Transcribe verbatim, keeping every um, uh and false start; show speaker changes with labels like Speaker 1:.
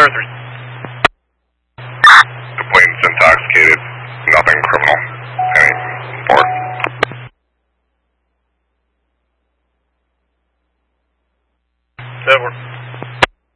Speaker 1: zero three.
Speaker 2: Complainant's intoxicated, nothing criminal. Any report?
Speaker 1: That works.